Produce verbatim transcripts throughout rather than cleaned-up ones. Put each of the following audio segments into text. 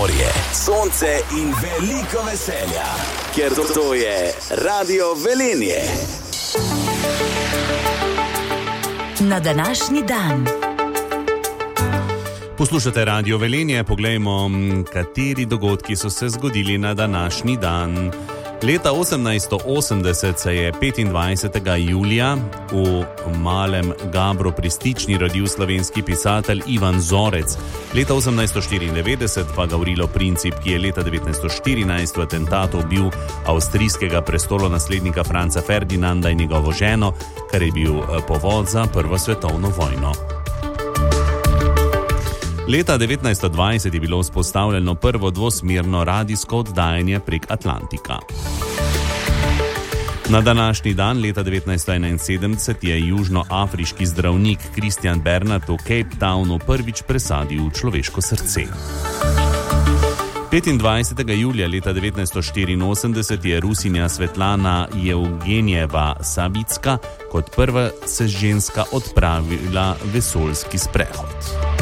morje, sonce in veliko veselja, ker to je Radio Velenje. Na današnji dan. Poslušate Radio Velenje, poglejmo, kateri dogodki so se zgodili na današnji dan. Leta osemnajststo osemdeset se je petindvajsetega julija v Malem Gabru pri Stični rodil slovenski pisatelj Ivan Zorec. Leta osemnajststo štiriindevetdeset pa Gavrilo Princip, ki je leta devetnajststo štirinajst v atentatu ubil avstrijskega prestolonaslednika Franca Ferdinanda in njegovo ženo, kar je bil povod za Prvo svetovno vojno. Leta devetnajststo dvajset je bilo vzpostavljeno prvo dvosmerno radijsko oddajanje prek Atlantika. Na današnji dan, leta devetnajststo enainsedemdeset, je južnoafriški zdravnik Christian Bernard v Cape Townu prvič presadil človeško srce. petindvajsetega julija leta devetnajststo štiriinosemdeset je Rusinja Svetlana Evgenijeva Savicka kot prva se ženska odpravila vesoljski sprehod.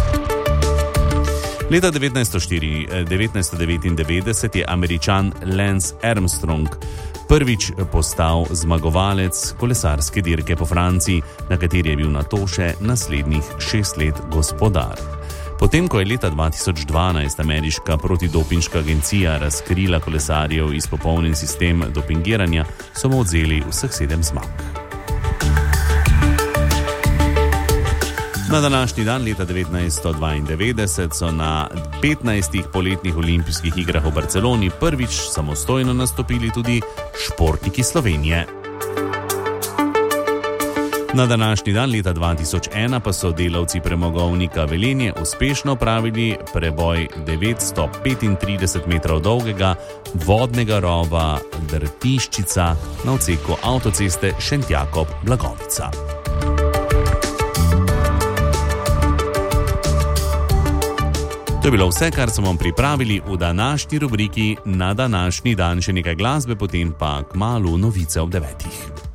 Leta devetnajststo devetindevetdeset je Američan Lance Armstrong prvič postal zmagovalec kolesarske dirke po Franciji, na kateri je bil nato še naslednjih šest let gospodar. Potem, ko je leta dva tisoč dvanajst ameriška protidopinška agencija razkrila kolesarjev izpopolnjen sistem dopingiranja, so mu odzeli vseh sedem zmag. Na današnji dan leta devetnajststo dvaindevetdeset so na petnajstih poletnih olimpijskih igrah v Barceloni prvič samostojno nastopili tudi športniki Slovenije. Na današnji dan leta dva tisoč ena pa so delavci premogovnika Velenje uspešno opravili preboj devetsto petintrideset metrov dolgega vodnega rova Drtiščica na odseku avtoceste Šentjakob-Blagovica. To je bilo vse, kar smo vam pripravili v današnji rubriki Na današnji dan. Še nekaj glasbe, potem pa kmalu novice ob devetih.